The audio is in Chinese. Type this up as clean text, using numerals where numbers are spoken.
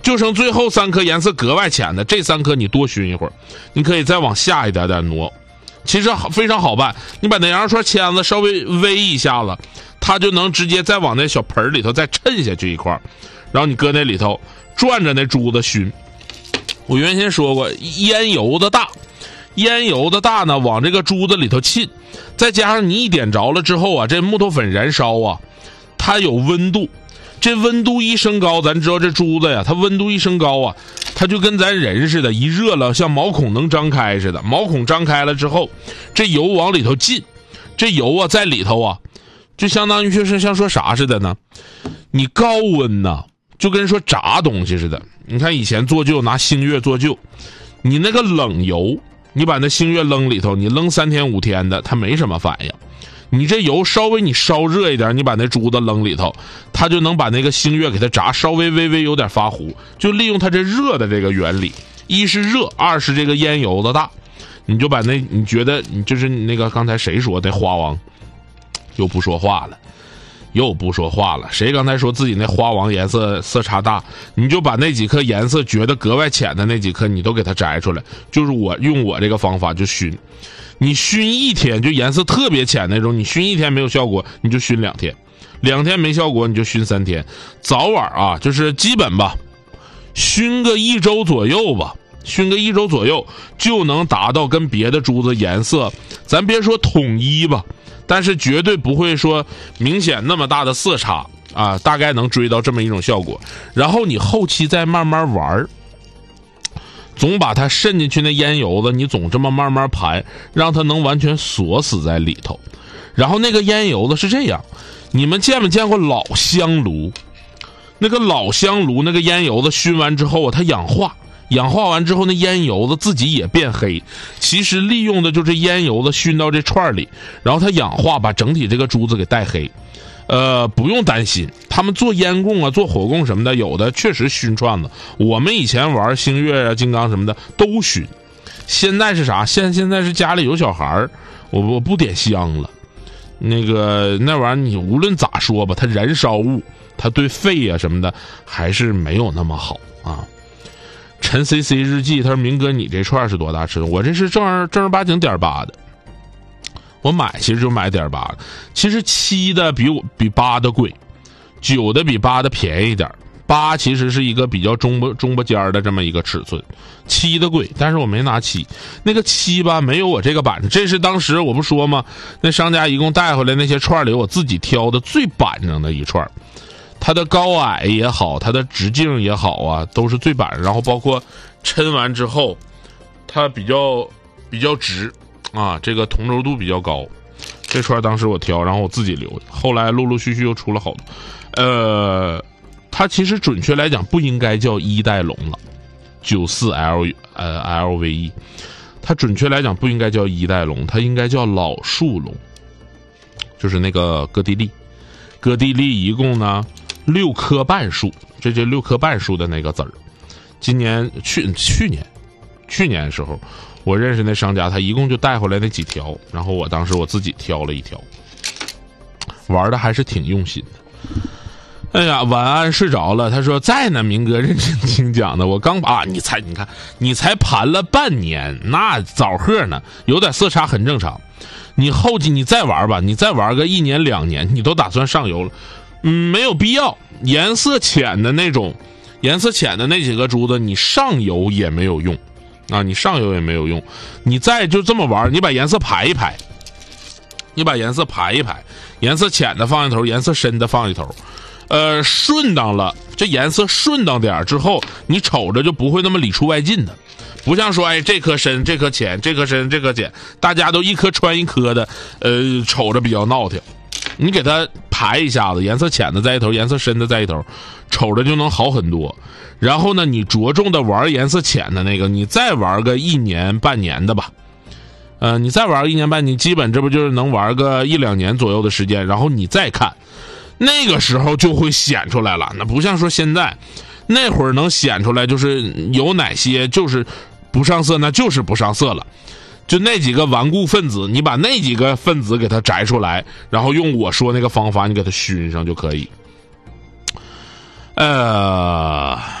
就剩最后3颗颜色格外浅的，这3颗你多熏一会儿，你可以再往下一点点挪。其实非常好办，你把那羊肉串签子稍微煨一下了，它就能直接再往那小盆里头再抻下去一块，然后你搁那里头转着那珠子熏。我原先说过，烟油的大呢，往这个珠子里头沁，再加上你一点着了之后啊，这木头粉燃烧啊，它有温度，这温度一升高，咱知道这珠子呀，它温度一升高啊，它就跟咱人似的，一热了像毛孔能张开似的，毛孔张开了之后，这油往里头进，这油啊在里头啊，就相当于就是像说啥似的呢？你高温呐，就跟说炸东西似的。你看以前做旧拿星月做旧，你那个冷油，你把那星月扔里头，你扔3天5天的，它没什么反应。你这油稍微你烧热一点，你把那珠子扔里头，它就能把那个星月给它炸稍微微有点发糊，就利用它这热的这个原理，一是热，二是这个烟油的大，你就把那你觉得你就是那个刚才谁说的花王又不说话了，谁刚才说自己那花王颜色差大，你就把那几颗颜色觉得格外浅的那几颗你都给它摘出来，就是我用我这个方法就熏，你熏1天就颜色特别浅那种，你熏1天没有效果，你就熏2天，2天没效果你就熏3天，早晚啊就是基本吧，熏个1周左右吧，熏个1周左右就能达到跟别的珠子颜色，咱别说统一吧，但是绝对不会说明显那么大的色差啊，大概能追到这么一种效果。然后你后期再慢慢玩，总把它渗进去那烟油子，你总这么慢慢盘，让它能完全锁死在里头。然后那个烟油子是这样，你们见没见过老香炉？那个老香炉那个烟油子熏完之后啊，它氧化完之后，那烟油子自己也变黑，其实利用的就是烟油子熏到这串里，然后它氧化把整体这个珠子给带黑。不用担心，他们做烟供啊做火供什么的，有的确实熏串子，我们以前玩星月啊金刚什么的都熏。现在是啥？现在是家里有小孩，我不点香了，那玩意儿你无论咋说吧，它燃烧物它对肺啊什么的还是没有那么好啊。陈 CC 日记他说，明哥你这串是多大尺寸？我这是正儿八经.8的，我买其实就买.8的，其实7的比8的贵，9的比8的便宜点，8其实是一个比较中不尖的这么一个尺寸，7的贵，但是我没拿7，那个7吧没有我这个板正，这是当时我不说吗？那商家一共带回来那些串里我自己挑的最板正的一串，它的高矮也好，它的直径也好啊，都是最板正，然后包括抻完之后它比较直啊，这个同轴度比较高，这串当时我挑，然后我自己留的，后来陆陆续续又出了好多。它其实准确来讲不应该叫1代龙了，94 LVE， 它准确来讲不应该叫1代龙，它应该叫老树龙，就是那个哥地利一共呢6棵半树，这6棵半树的那个籽儿。今年去年的时候，我认识那商家，他一共就带回来那几条，然后我当时我自己挑了一条，玩的还是挺用心的。哎呀，晚安睡着了。他说在呢，明哥认真听讲的。我刚把你看你才盘了半年，那早贺呢，有点色差很正常。你后期你再玩吧，你再玩个1年2年，你都打算上油了，没有必要。颜色浅的那几个珠子，你上油也没有用啊，你再就这么玩，你把颜色排一排，颜色浅的放一头，颜色深的放一头。顺当了，这颜色顺当点之后，你瞅着就不会那么里出外进的，不像说哎这颗深这颗浅，这颗深这颗浅，大家都一颗穿一颗的，瞅着比较闹挺。你给它排一下子，颜色浅的在一头，颜色深的在一头，瞅着就能好很多。然后呢，你着重的玩颜色浅的那个，你再玩个1年半年的吧。你再玩1年半年，基本这不就是能玩个1、2年左右的时间，然后你再看。那个时候就会显出来了，那不像说现在，那会儿能显出来就是有哪些就是不上色，那就是不上色了。就那几个顽固分子，你把那几个分子给它摘出来，然后用我说那个方法，你给它熏上就可以。